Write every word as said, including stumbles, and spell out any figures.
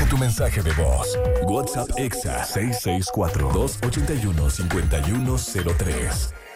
tu mensaje de voz. WhatsApp Exa seis seis cuatro, dos ocho uno, cinco uno cero tres.